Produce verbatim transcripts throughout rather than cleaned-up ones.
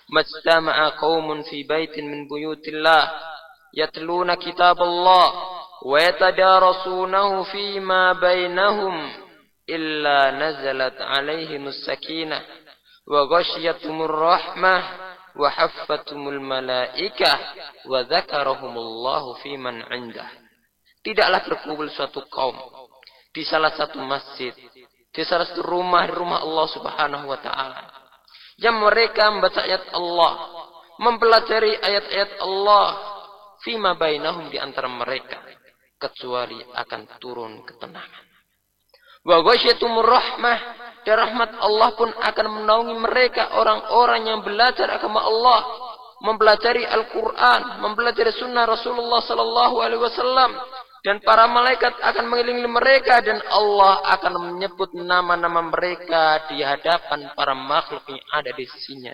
majtama'a qaumun fi baitin min buyutillah yatluna kitaballah wa yatadarasunahu fima bainahum illa nazalat 'alaihimus sakinah wa ghashiyatuhumur rahmah wa haffatumul malaikah wa dzakarahumullahu fiman 'indah. Tidaklah berkumpul suatu kaum di salah satu masjid, di salah satu rumah rumah Allah Subhanahu wa taala, yang mereka membaca ayat Allah, mempelajari ayat-ayat Allah, fima bainahum, di antara mereka, kecuali akan turun ketenangan. Wa ghasyiyatumur rahmah, dan rahmat Allah pun akan menaungi mereka, orang-orang yang belajar agama Allah, mempelajari Al-Quran, mempelajari sunnah Rasulullah sallallahu alaihi wasallam, dan para malaikat akan mengelilingi mereka, dan Allah akan menyebut nama-nama mereka di hadapan para makhluk yang ada di sisinya.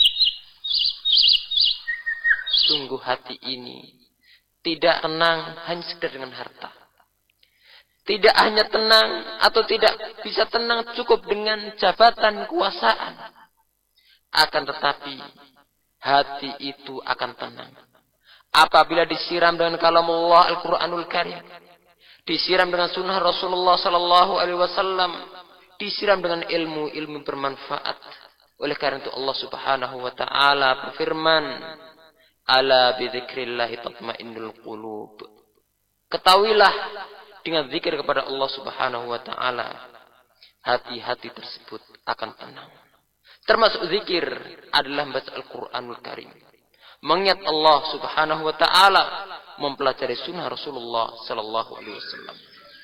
Sungguh hati ini tidak tenang hanya sekedar dengan harta. Tidak hanya tenang atau tidak bisa tenang cukup dengan jabatan kekuasaan. Akan tetapi hati itu akan tenang apabila disiram dengan kalam Allah Al-Quranul Karim, disiram dengan sunnah Rasulullah Sallallahu Alaihi Wasallam, disiram dengan ilmu-ilmu bermanfaat. Oleh karena itu Allah Subhanahu Wa Taala berfirman, "Ala bidzikrillahi tatmainnul qulub." Ketahuilah, dengan zikir kepada Allah Subhanahu Wa Taala, hati-hati tersebut akan tenang. Termasuk zikir adalah membaca Al-Quranul Karim, mengingat Allah Subhanahu wa taala, mempelajari sunnah Rasulullah sallallahu alaihi wasallam.